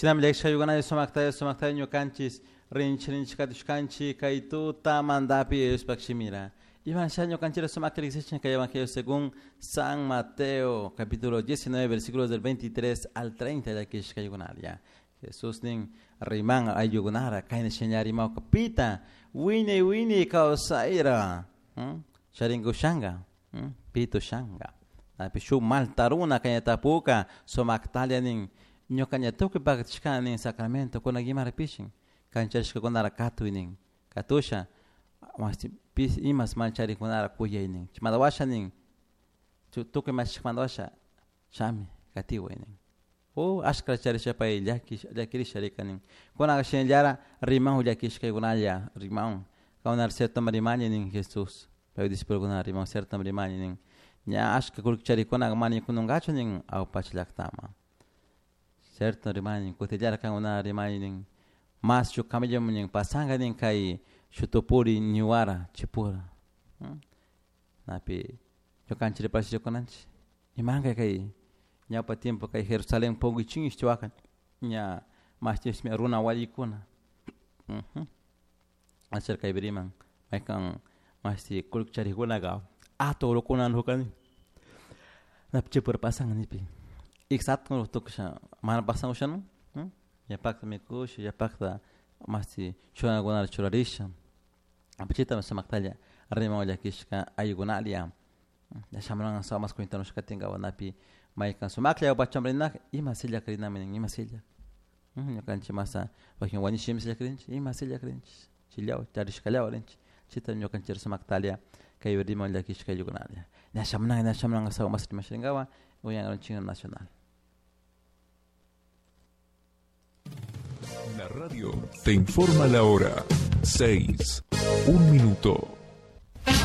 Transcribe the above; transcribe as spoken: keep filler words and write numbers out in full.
Chinam leksha yugana somakta somakta ñukanchis rinch rinch katushkanchi kaituta mandapi espakshimira. Iban shaño canchero somakta que que evangelio según San Mateo capítulo diecinueve versículos del veintitrés al treinta de aquí yugunaria. Jesús nin riman ayugunara kain shenyari mau kapita wini wini kausaira. Sharingu shanga pito shanga. Pishu mal taruna kanya tapuka somaktalia nin ñokanya toque bagachka nin sacramento con agimar pishin kanchashka con arakatu nin katusha masti pis imas manchari con arakuya nin chmadawasha nin toque mas chmadawasha shami katiwa nin o ashkra chari chapa yaki yakiri sharika nin con agashen yara rimau yakishka gunaya rimau kaunar certo marimani nin Jesus pero dispor con rimau certo marimani nin nya ashka kulchari con agmani con un gacho nin au pachlaktama certo rimani cotidiana kan una rimani nin mas chu kamiyam nin pasanga nin kai chutopuri niwara chipura napi yo kanchire pasio konanchi imanga kai nya pa tiempo kai Jerusalem pongi chingis chuakan nya mas ches mi runa wali kuna mhm acer kai beriman mai kan mas ti kulchari kuna ga ato lo kunan hokan nap chipur pasanga nipi Exact como tu que mana pasang ushan, ya pacta me kush, ya pacta masti chuna gonar churarisha. Apetita me samaktalya, rima olha kishka ayugunalia. Ya shamran sa mas kuinta nos katinga wanapi mai kan sumaklia bacham rina ima silya krina men ima silya. Ya kan chimasa wakin wani shim silya krinch, ima silya krinch. Chilyao tarishkalya orange. Chita nyo kan chir samaktalya kay rima olha kishka ayugunalia. Ya shamran ya shamran sa mas rimashringawa, voy a un nacional. La radio te informa la hora. seis. Un minuto.